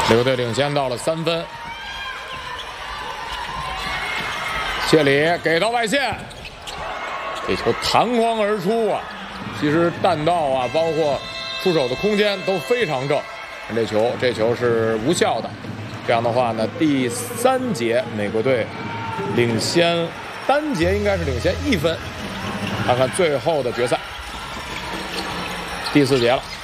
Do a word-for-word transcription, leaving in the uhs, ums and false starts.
美国队领先到了三分。谢里给到外线，这球弹框而出啊！其实弹道啊，包括出手的空间都非常正。这球，这球是无效的。这样的话呢，第三节美国队领先，单节应该是领先一分。看看最后的决赛，第四节了。